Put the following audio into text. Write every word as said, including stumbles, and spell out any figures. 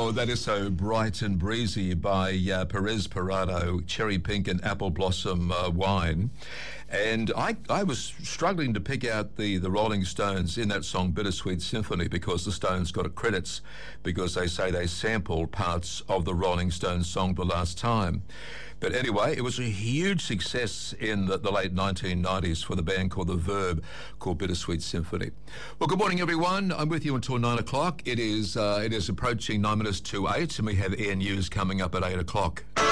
Oh, that is so bright and breezy by uh, Perez Parado, Cherry Pink and Apple Blossom uh, Wine. And I, I was struggling to pick out the, the Rolling Stones in that song Bittersweet Symphony, because the Stones got credits because they say they sampled parts of the Rolling Stones song The Last Time. But anyway, it was a huge success in the, the late nineteen nineties for the band called The Verb, called Bittersweet Symphony. Well, good morning, everyone. I'm with you until nine o'clock. It is, uh, it is approaching nine minutes to eight, and we have Air News coming up at eight o'clock.